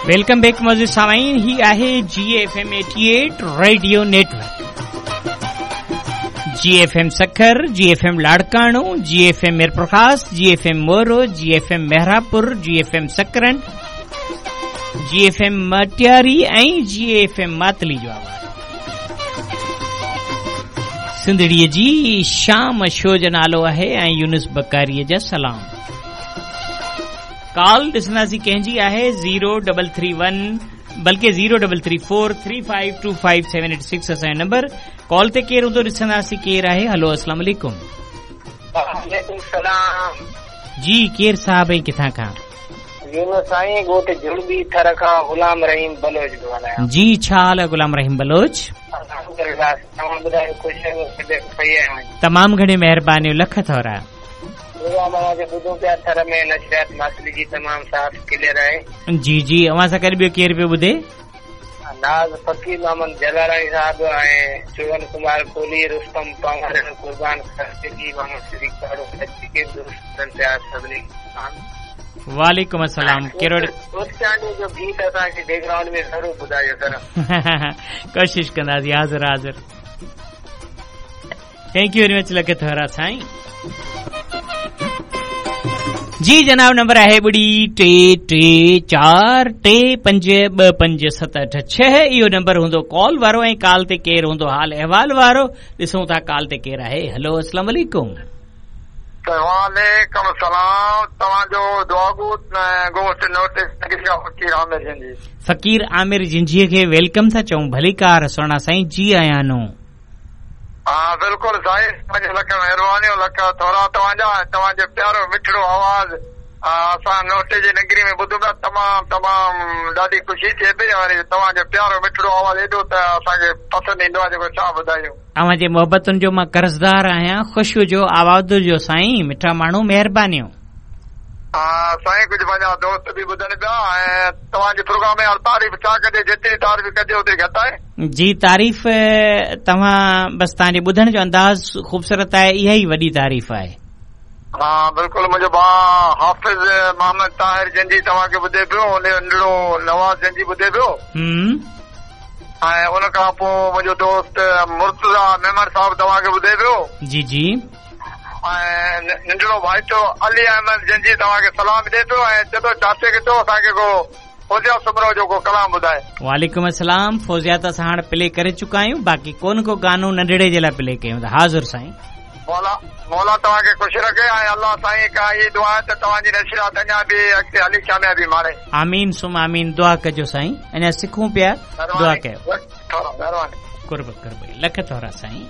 Welcome back मौजूद सामाईन, ही आहे GFM 88 radio network. GFM Sukkur, GFM Larkana, GFM मीरप्रकाश, GFM मोरो, GFM Mehrabpur, GFM सकरन, GFM Matiari ऐं GFM मातली जो आवाज़। सिंधड़ीअ जी शाम शो जो नालो आहे ऐं यूनुस बकारीअ जा सलाम। कॉल ॾिसंदासीं कंहिंजी आहे 0331 बल्कि 0334352578 असांजो नंबर। कॉल ते केरु हूंदो ॾिसंदासीं केरु आहे। हलो अस्सलाम वालेकुम। वालेकुम सलाम जी, केरु साहब ऐं किथां खां? यूनुस साईं गोट जुड़बी थर खां गुलाम रहीम बलोच थो ॻाल्हायां। जी, छा हाल आहे गुलाम रहीम बलोच? तव्हां ॿुधायो ख़ुशि? तमामु घणी महिरबानी, लख थोरा। ॿुधूं पिया थर में नशरियात मासली जी तमामु साफ़ क्लियर आहे। जी जी, अवां सां गॾु ॿियो केरु पियो ॿुधे? नाज़ फकीर मोहम्मद जलाराणी साहब ऐं चुवन कुमार कोहली, रुस्तम पंवर, कुर्बान खर्ची, मोहम्मद सिद्दीक वालेकुम अस्सलाम। कहिड़ो जो गीत असांखे बैकग्राउंड में ज़रूर ॿुधायो सर। कोशिश कंदासीं। हाज़िर हाज़िर। थैंक यू वेरी मच, लख थोरा साईं। जी जनाब, नंबर आहे 23345257576। इहो नंबर हूंदो कॉल वारो ऐं कॉल ते केरु हूंदो हाल अहवाल वारो। ॾिसूं था कॉल ते केरु आहे। हलो अस्सलाम वालेकुम। वालेकुम सलाम। तव्हांजो गोश्त नोटिस फकीर आमिर जिंजी। फकीर आमिर जिंजीअ खे वेलकम था चऊं। भली कार सोना साईं। जी आयां नो। हा बिल्कुलु साईं, लख महिरबानी, लख थोरा तव्हांजा। तव्हांजो प्यारो मिठड़ो आवाज़ असां नोटे जी नगरी में ॿुधूं था। तमामु ॾाढी ख़ुशी थिए पई। वरी तव्हांजो प्यारो मिठड़ो आवाज़ एॾो त असांखे पसंदि ईंदो आहे, जेको छा ॿुधायूं। अवां जे मोहबतुनि जो मां कर्ज़दार आहियां। ख़ुशि जो आवाज़ जो साईं, मिठा माण्हू, महिरबानियूं। हा साईं, कुझु पंहिंजा दोस्त बि ॿुधनि पिया ऐं तव्हांजे प्रोग्राम में तारीफ़ छा कजे, जेतिरी तारीफ़ कजे ओतिरी घटि आहे। जी, तारीफ़ तव्हां बसि तव्हांजे ॿुधण जो अंदाज़ ख़ूबसूरत आहे, इहा ई वॾी तारीफ़ आहे। हा बिल्कुलु। मुंहिंजो भाउ हाफ़िज़ मोहम्मद ताहिर जंजी तव्हांखे ॿुधे पियो, नंढड़ो नवाज़ जंजी ॿुधे पियो ऐं उन खां पोइ मुंहिंजो दोस्त मुर्तज़ा मेमर साहब तव्हांखे ॿुधे पियो। जी जी। ऐं नंढड़ो भाइटो अली अहमद जंजी तव्हांखे सलाम ॾे पियो ऐं चए थो चाचे खे चओ असांखे को फौजिया सुमरो जो को कलाम ॿुधाए। वालेकुम अस्सलाम। फौजिया त असां हाणे प्ले करे चुका आहियूं, बाक़ी कोन को गानो नंढड़े जे लाइ प्ले कयूं था। हाज़िर साईं। मौला तव्हांखे ख़ुशि रखे ऐं अल्लाह साईं खां इहा दुआ आहे त तव्हांजी नशरियात अञा बि अॻिते हली कामयाबी मारे। आमीन सुम आमीन। दुआ कजो साईं, अञा सिखूं पिया। दुआ कयो। कुर्ब लख थोरा साईं।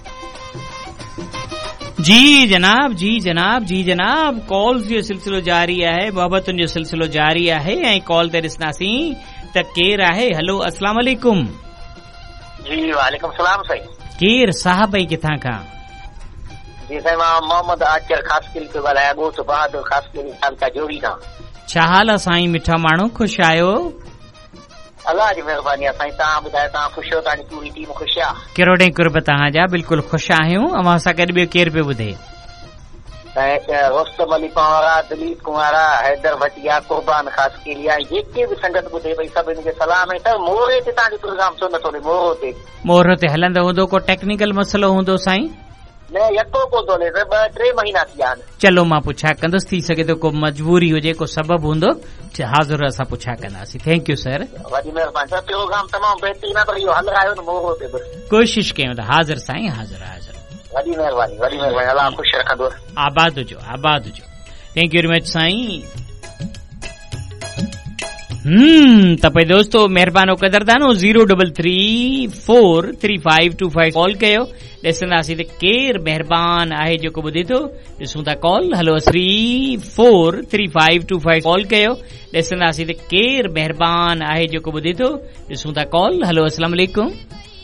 जी जनाब, जी जनाब, जी जनाब। कॉल्स जो सिलसिलो जारी आहे, मोहबतुनि जो सिलसिलो जारी आहे ऐं कॉल ते ॾिसंदासीं त केरु आहे। हलो अस्सलाम वालेकुम। जी वालेकुम सलाम साईं। केरु साहब ऐं किथां खां? जी साईं, मां मोहम्मद आचर ख़ासकिल पियो ॻाल्हायां, ॻोठ बहादुर ख़ासकिल तालुका जोड़ी खां। छा हाल आहे साईं? मिठा माण्हू, ख़ुशि आहियो? अल्लाह जी महिरबानी आहे साईं। तव्हां ॿुधायो, तव्हां ख़ुशि हो? तव्हांजी पूरी टीम ख़ुशि आहे? करोड़े कुर्ब तव्हांजा। बिल्कुलु ख़ुशि आहियूं। अवां सां गॾु ॿियो केरु पियो ॿुधे? रोस्तम अली पावरा, दिलीप कुमारा, हैदर भटिया, कुर्बान ख़ासकिलिया, जेके बि संगत ॿुधे पई सभिनी खे सलाम। ऐं त मोरे ते तव्हांजो प्रोग्राम छो नथो हले? मोरो ते हलंदो हूंदो, को टेक्निकल मसइलो हूंदो साईं? न यको कोन थो हले, 2-3 महीना थी विया आहिनि। चलो मां पुछा कंदुसि, थी सघे थो को मजबूरी हुजे, को सबबु हूंदो। हाज़िर असां पुछा कंदासीं। थैंक यू सर, वॾी महिरबानी सर। प्रोग्राम तमामु बहितरीन आहे, पर इहो हल आयो न मोरो ते बस कोशिशि कयूं था। हाज़िर साईं, हाज़िर हाज़िर। वॾी महिरबानी, वॾी महिरबानी। अल्लाह ख़ुशि रखंदो। आबाद हुजो, आबाद हुजो। थैंक यू वेरी मच साईं। त भई दोस्तो, महिरबानो क़दरदानो 03343525 कॉल कयो। ॾिसंदासीं त केरु महिरबान आहे जेको ॿुधे थो। ॾिसूं था कॉल। हलो 03343525 कॉल कयो। ॾिसंदासीं त केरु महिरबान आहे जेको ॿुधे थो। ॾिसूं था कॉल। हलो अस्सलाम वालेकुम।